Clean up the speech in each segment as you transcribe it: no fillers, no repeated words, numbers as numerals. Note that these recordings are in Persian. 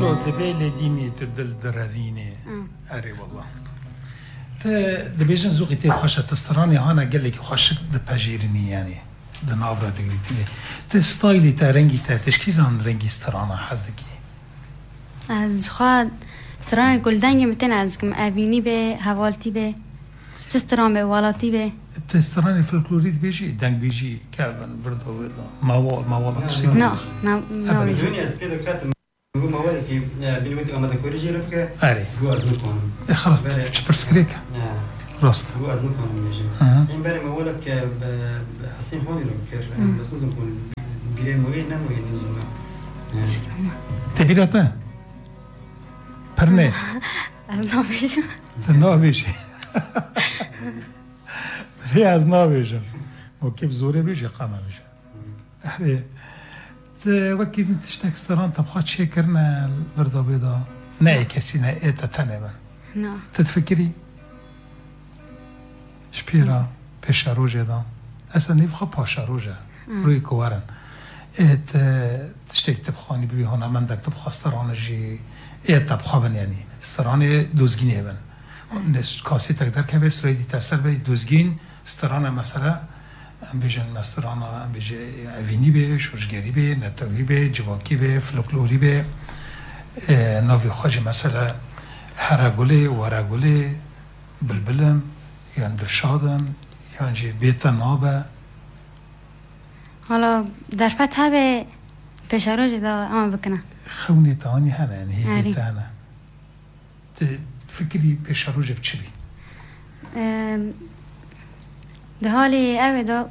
دلو دبي لديني تدل دراديني أري والله دبيجن زوقي تي خشة تستراني هانا قال لك خشة دباجيرني يعني دنابرة دقريتني تستايلي تا رنجي تا تشكيزان رنجي استرانا حزدكي از خواهد استراني كل دنگي متن ازكم اويني به حوالتي به چه استران به والاتی به تستراني فلكلوريد بيجي دنگ بيجي كابن بردو موال تشتغل نا بيجي الدنيا اسكيدو كات موال في بينمتي أما تكوري جيربك أري هو أزمكم خلاص تشبر سكريكا راست هو أزمكم يجي إن بري موالك بحسين هوني لك بس لازم يكون بيرين موين نمو ينزل تبيرته برنه نا بيجي نا بيجي هي از نا بيجي وكيف زوري بيجي قانا بيجي أري وكيف تشتاك استران تبخات شكرنا البردو بيضا ناي كسينا ايتا تنبا نا تتفكري شبيرا بيشا روجة دا اصلا نفخا باشا روجة روي كوارن ايت تشتاك تبخاني ببي هنا مندك تبخا استران جي ايت تبخابن يعني استران دوزگين هبن كاسي تقدر كبس روي دي تأثر بي دوزگين استران مثلا ام بیشن مسترانا ام بیش اوینی به شوشگری به نتوی به جواکی به فلکلوری به نوی خواج مثلا هرگوله ورگوله بلبلم یان درشادم یان جی بیت نابه حالا در فتح به پشاروج دا اما بکنه خونی تانی هنه یعنی هی بیت آره. هنه فکری پشاروج بچی بی ده حالی اوه دا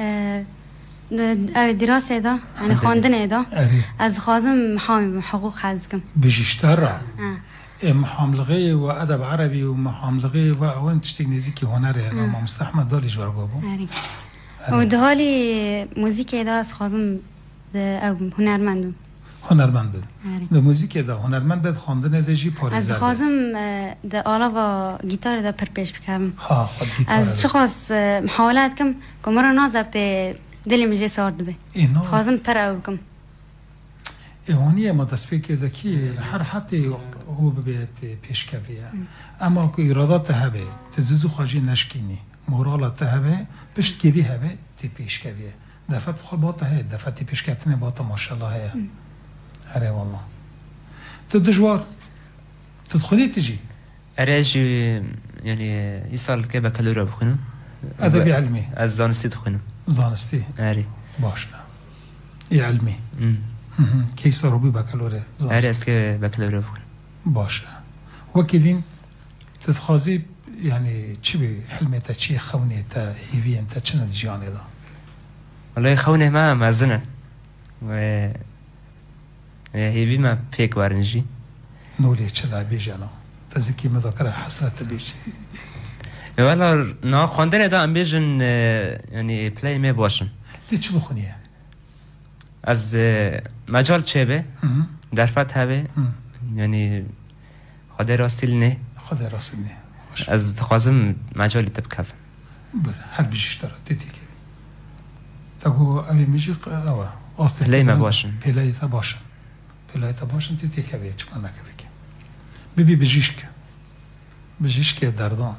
اوه دراسه دا یعنی خواندنه دا اری از خازم محامي حقوق حزكم بجیشتر را محاملغه و ادب عربي و محاملغه و اون تشتي نزيكي هنره ما مستحمد داليش برغوبو اري و ده حالی موزیک دا از خازم ده او هنرمندم هنرمند بود اری ده موزیک ده هنرمند بود خواندن ده جی پاریزه از خازم ده آلا و گیتار دا پر پیش بکم ها خود گیتار از چه خواست محاولت کم که مرا نازبت دلی مجه سارد به اینا خازم پر اورکم ایوانیه ما دست بی که کی هر حتی هو ببیت پیشکویه اما که ارادات هبه تزوزو خواجی نشکینی مورالت هبه پشتگیری هبه تی پیشکویه دفعت بخواه باتا هی دفعت تی پیشکتنه باتا ماشالله هی اره والله تو دجوار تدخلی تجي أراجي يعني يسأل كيف بكالوريا بخونم ادبي علمي از زانستی دخونم زانستی آره باشه ای علمی کی سروبی بکالوره آره از که بکالوریا بخونم باشه وكذين تتخازي يعني تشبي حلمتا تشي خونيتا هيفي انت تشنا ديجاني دا والله خونه ما مازنه و هيفي ما بيك وارنجي نولي تشلا بيجانا تزكي مذكرة حسرة بيجي والله نا خواندن دا ام بیجن يعني پلی می باشن دي چه بخونيه از مجال چه به درفت هبه يعني خدا راسل نه خدا راسلني از تخوازم مجالی تبکف بله هر بیجیش داره دیدی که تاگو امی میجی اوه آسته پلی ما باشن پلی تا باشن دیدی که بیه چما نکوی که ببی بجیشک دردان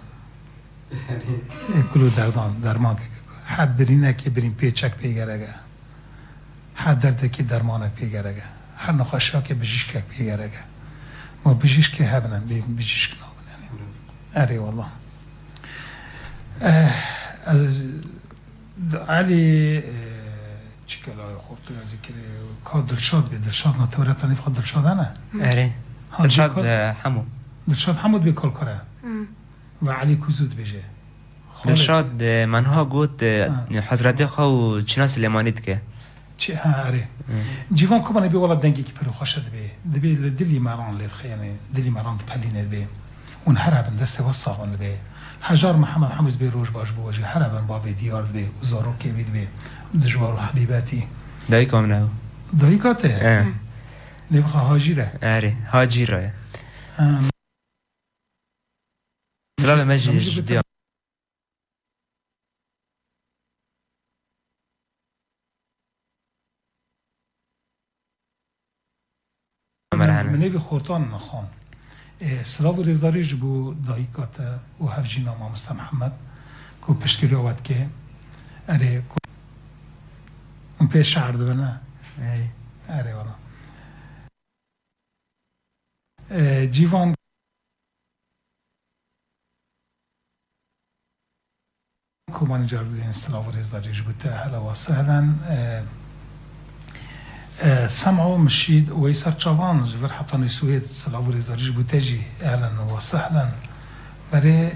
کلو درمان که حد برینه که برین پیچک پیگرگه حد درده که درمانک پیگرگه هر نخواشا که بجیشک پیگرگه ما بجیشک هبنن بجیشک نابنن اری والله علی چیکلای خوب تو ذکر کا دلشاد نتورت نیف خود دلشاد نه اره دلشاد حمود بکل کره و علی کوزود بجه دلشاد منها گوت حضرت خو چناس لیمانید که چی اره جیوان کمان بی ولا دنگی که پرو خوشد دبی دلی مران لید خیانه دلی مران پلینه بی اون هربن دست وصابن بی حجار محمد حمود بی روش باش بوجه هربن باب دیار بی وزارو که بید بی دجوار و حبیباتی دایی کام نو دایی کاته نفخه هاجیره اره هاجیره سلام مجید جدی مرحبا منوی خورتان نخوان سلاو و رزداری جبو دایکات و هفجینا مامستا محمد کو پشکری آود که اره اون پیش شعر دو نه اره والا جیوان كمان جاردين سلاو رزداری جبوته هلا وسهلا سمعوا مشيد ويسر تشافان جبر حتى نسويت سلاو رزداری جبوته جي اهلا وسهلا بري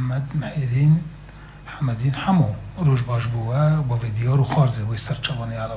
حمدين حمو روش باش بوا با فيديو رو خارزه ويسر تشافاني على